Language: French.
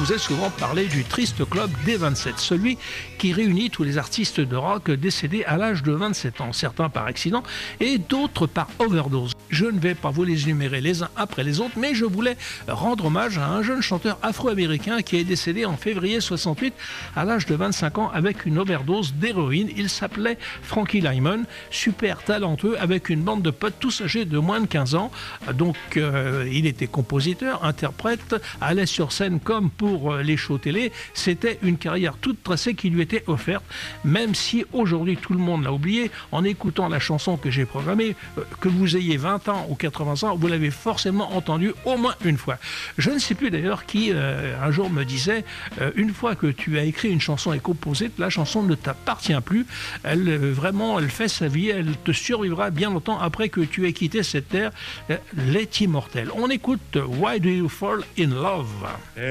vous a souvent parlé du triste club des 27, celui qui réunit tous les artistes de rock décédés à l'âge de 27 ans, certains par accident et d'autres par overdose. Je ne vais pas vous les énumérer les uns après les autres, mais je voulais rendre hommage à un jeune chanteur afro-américain qui est décédé en février 68 à l'âge de 25 ans avec une overdose d'héroïne. Il s'appelait Frankie Lymon, super talentueux avec une bande de potes tous âgés de moins de 15 ans. Donc il était compositeur, interprète, allait sur scène comme pour les shows télé. C'était une carrière toute tracée qui lui était offerte, même si aujourd'hui tout le monde l'a oublié. En écoutant la chanson que j'ai programmée, que vous ayez 20 ans ou 80 ans, vous l'avez forcément entendue au moins une fois. Je ne sais plus d'ailleurs qui un jour me disait une fois que tu as écrit une chanson et composée, la chanson ne t'appartient plus. Elle fait sa vie, elle te survivra bien longtemps après que tu aies quitté cette terre. Elle est immortelle. On écoute Why Do You Fall in Love?